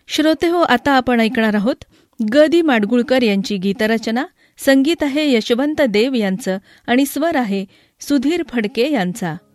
श्रोतेहो, आता आपण ऐकणार आहोत ग दि माडगुळकर यांची गीतरचना. संगीत आहे यशवंत देव यांचं आणि स्वर आहे सुधीर फडके यांचा.